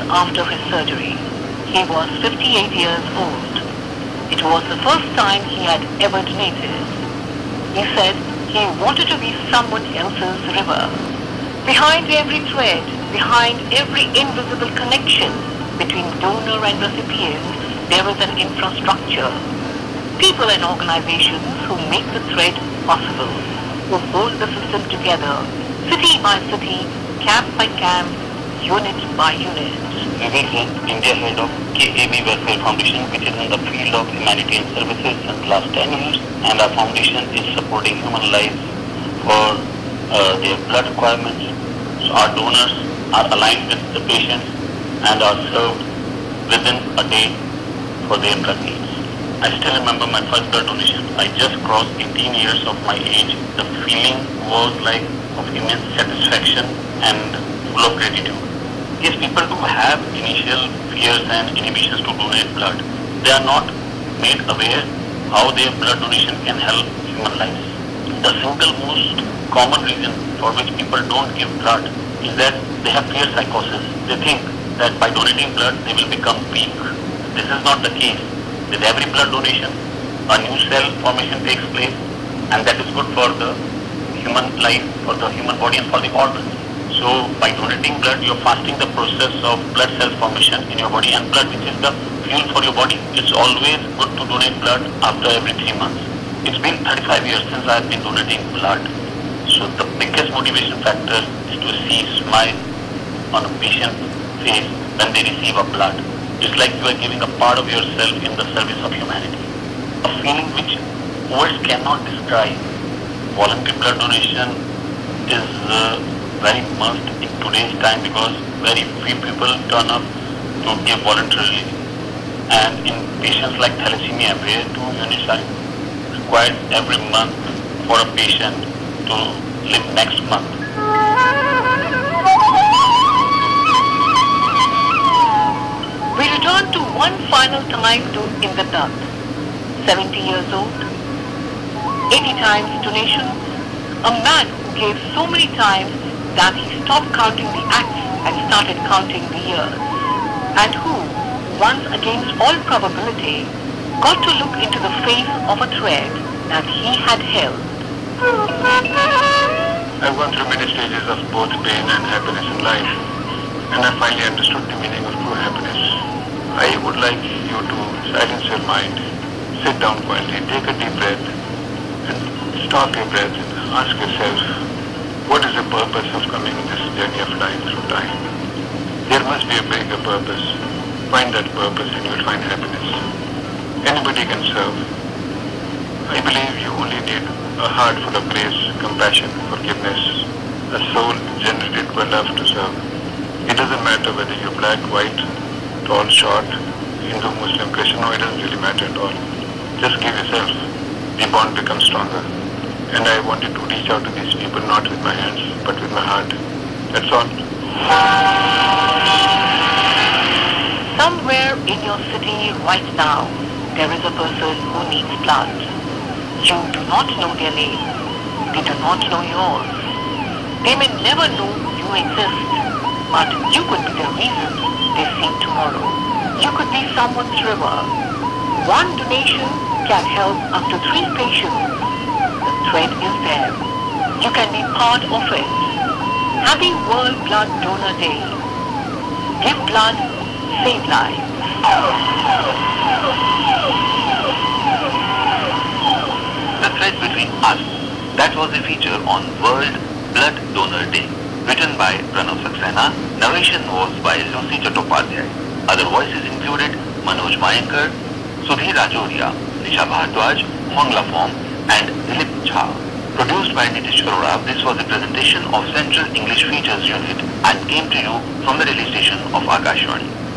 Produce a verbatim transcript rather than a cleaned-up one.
after his surgery. He was fifty-eight years old. It was the first time he had ever donated. He said he wanted to be someone else's river. Behind every thread, behind every invisible connection between donor and recipient, there is an infrastructure. People and organizations who make the thread possible, who hold the system together, city by city, camp by camp, unit by unit. Vivek is India head of K A B Welfare Foundation, which is in the field of humanitarian services since last ten years, and our foundation is supporting human lives for uh, their blood requirements. So our donors are aligned with the patients and are served within a day for their blood needs. I still remember my first blood donation. I just crossed eighteen years of my age. The feeling was like of immense satisfaction and full of gratitude. Yes, people do have initial fears and inhibitions to donate blood. They are not made aware how their blood donation can help human lives. The single most common reason for which people don't give blood is that they have fear psychosis. They think that by donating blood they will become weak. This is not the case. With every blood donation, a new cell formation takes place, and that is good for the human life, for the human body and for the organs. So by donating blood, you're fasting the process of blood cell formation in your body, and blood, which is the fuel for your body. It's always good to donate blood after every three months. It's been thirty-five years since I've been donating blood. So the biggest motivation factor is to see smile on a patient's face when they receive a blood. It's like you are giving a part of yourself in the service of humanity. A feeling which words cannot describe. Voluntary blood donation is uh, very must in today's time because very few people turn up to give voluntarily. And in patients like thalassemia, where two units are required every month for a patient to live next month. We return to one final time to Indranath, seventy years old, eighty times donation, a man who gave so many times that he stopped counting the acts and started counting the years, and who, once against all probability, got to look into the face of a thread that he had held. I've gone through many stages of both pain and happiness in life, and I finally understood the meaning of true happiness. I would like you to silence your mind, sit down quietly, take a deep breath, and stop your breath and ask yourself, what is the purpose of coming in this journey of life through time? There must be a bigger purpose. Find that purpose and you will find happiness. Anybody can serve. I believe you only need a heart full of grace, compassion, forgiveness, a soul generated by love to serve. It doesn't matter whether you're black, white, tall, short, Hindu, Muslim, Christian, no, it doesn't really matter at all. Just give yourself. The bond becomes stronger. And I wanted to reach out to these people not with my hands, but with my heart. That's all. Somewhere in your city right now, there is a person who needs blood. You do not know their name. They do not know yours. They may never know you exist, but you could be the reason they see tomorrow. You could be someone's river. One donation can help up to three patients. The thread is there. You can be part of it. Happy World Blood Donor Day. Give blood, save lives. The Thread Between Us. That was a feature on World Blood Donor Day. Written by Pranav Saxena. Narration was by Lucy Chattopadhyay. Other voices included Manoj Mayankar, Sudhir Rajoria, Nisha Bhardwaj, Hongla Fong, and Dilip Jha. Produced by Nitish Arora, this was a presentation of Central English Features Unit and came to you from the release station of Akashvani.